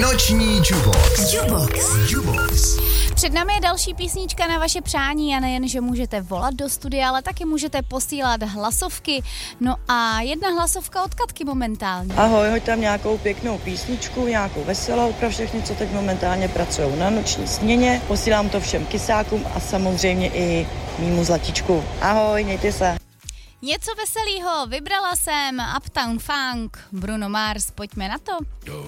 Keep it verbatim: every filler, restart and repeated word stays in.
Noční Jubox. Jubox. Jubox. Před námi je další písnička na vaše přání a nejen, že můžete volat do studia, ale taky můžete posílat hlasovky. No a jedna hlasovka od Katky momentálně. Ahoj, hoď tam nějakou pěknou písničku, nějakou veselou pro všechny, co teď momentálně pracují na noční směně. Posílám to všem kysákům a samozřejmě i mýmu zlatičku. Ahoj, mějte se. Něco veselého, vybrala jsem Uptown Funk, Bruno Mars, pojďme na to.